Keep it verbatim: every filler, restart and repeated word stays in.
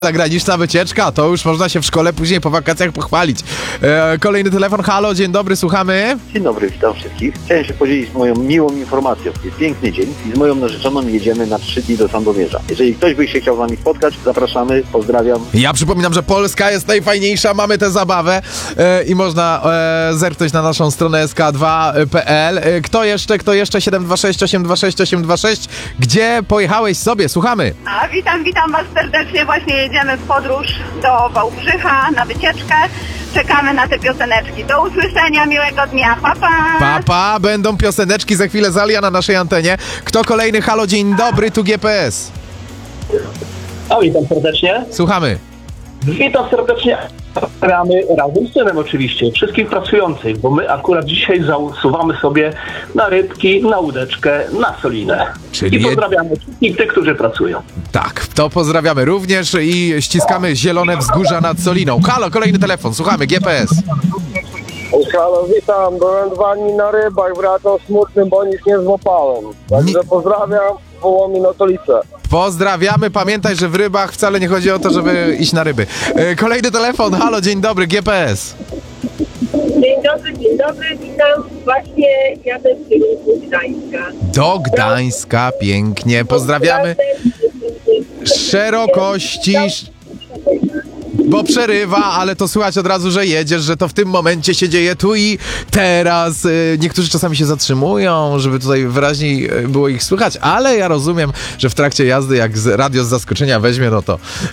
Zagraniczna wycieczka, to już można się w szkole później po wakacjach pochwalić. E, kolejny telefon, halo, dzień dobry, słuchamy. Dzień dobry, witam wszystkich. Chciałem się podzielić moją miłą informacją. Jest piękny dzień i z moją narzeczoną jedziemy na trzy dni do Sandomierza. Jeżeli ktoś by się chciał z nami spotkać, zapraszamy, pozdrawiam. Ja przypominam, że Polska jest najfajniejsza, mamy tę zabawę e, i można e, zerknąć na naszą stronę S K dwa kropka P L. E, kto jeszcze, kto jeszcze? siedem dwa sześć, osiem dwa sześć, osiem dwa sześć. Gdzie pojechałeś sobie? Słuchamy. A witam, witam Was serdecznie. Właśnie jedziemy w podróż do Wałbrzycha na wycieczkę. Czekamy na te pioseneczki. Do usłyszenia, miłego dnia. Pa, pa! Pa, pa, będą pioseneczki za chwilę Zalia na naszej antenie. Kto kolejny? Halo, dzień dobry, tu G P S. A witam serdecznie. Słuchamy. Witam serdecznie. Gramy razem z synem oczywiście, wszystkich pracujących, bo my akurat dzisiaj zasuwamy sobie na rybki, na łódeczkę, na solinę. Czyli I pozdrawiamy wszystkich tych, którzy pracują. Tak, to pozdrawiamy również i ściskamy zielone wzgórza nad Soliną. Halo, kolejny telefon, słuchamy, G P S. Halo, witam, byłem dwa dni na rybach, wracam smutnym, bo nic nie złapałem. Także pozdrawiam, woło mi na tolicę. Pozdrawiamy, pamiętaj, że w rybach wcale nie chodzi o to, żeby iść na ryby. E, kolejny telefon, halo, dzień dobry, G P S. Dzień dobry, dzień dobry, witam. Właśnie jadę z kierunku Gdańska. Do Gdańska, pięknie, pozdrawiamy. Szerokości, bo przerywa, ale to słychać od razu, że jedziesz, że to w tym momencie się dzieje tu i teraz. Niektórzy czasami się zatrzymują, żeby tutaj wyraźniej było ich słychać, ale ja rozumiem, że w trakcie jazdy, jak radio z zaskoczenia weźmie, no to